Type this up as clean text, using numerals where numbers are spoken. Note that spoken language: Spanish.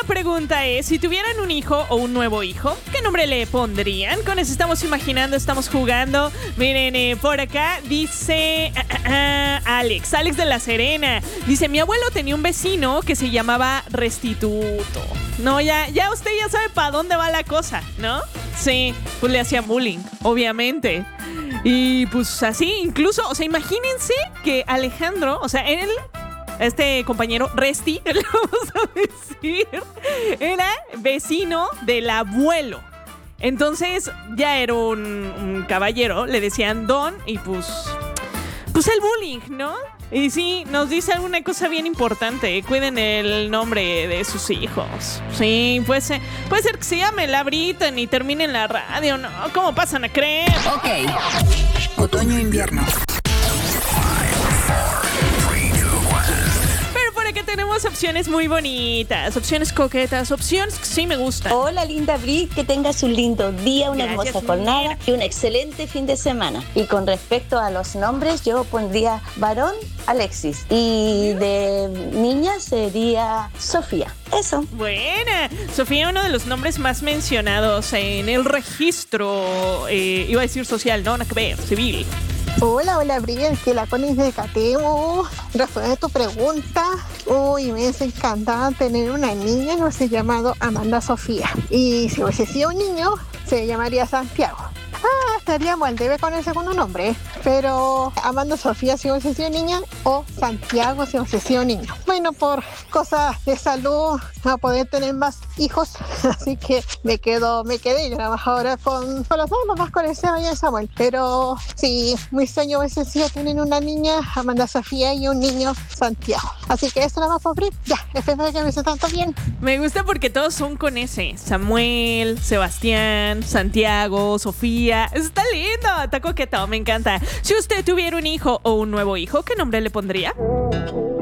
pregunta es, si tuvieran un hijo o un nuevo hijo, ¿qué nombre le pondrían? Con eso estamos imaginando, estamos jugando. Miren, por acá dice Alex de la Serena. Dice, mi abuelo tenía un vecino que se llamaba Restituto. No, ya usted ya sabe para dónde va la cosa, ¿no? Sí, pues le hacían bullying, obviamente. Y pues así, incluso, o sea, imagínense que Alejandro, o sea, él, este compañero, Resti, le vamos a decir, era vecino del abuelo. Entonces, ya era un caballero, le decían Don, y pues el bullying, ¿no? Y sí, nos dice alguna cosa bien importante. Cuiden el nombre de sus hijos. Sí, puede ser que se llame Labrita y termine en la radio, ¿no? ¿Cómo pasan a creer? Ok. Otoño-invierno. Que tenemos opciones muy bonitas, opciones coquetas, opciones que sí me gustan. Hola, linda Bri, que tengas un lindo día, una Gracias, hermosa jornada y un excelente fin de semana. Y con respecto a los nombres, yo pondría varón Alexis y de niña sería Sofía. Eso. Buena. Sofía, uno de los nombres más mencionados en el registro, iba a decir social, no, nada que ver, civil. Hola, Brian, que la Connie de Catemo. Responde a tu pregunta. Uy, me hubiese encantado tener una niña, no sé, llamado Amanda Sofía. Y si hubiese sido un niño, se llamaría Santiago. Estaríamos al debe con el segundo nombre, pero Amanda Sofía si hubiese sido niña o Santiago si hubiese sido niño. Bueno, por cosas de salud no voy a poder tener más hijos, así que me quedé yo ahora con los dos, nomás con el Seba y el Samuel. Pero sí, mi sueño hubiese sido tener una niña, Amanda Sofía, y un niño, Santiago. Así que eso nada más por ya, espero que me hice tanto bien. Me gusta porque todos son con ese. Samuel, Sebastián, Santiago, Sofía. Está lindo, está coqueto, me encanta. Si usted tuviera un hijo o un nuevo hijo, ¿qué nombre le pondría?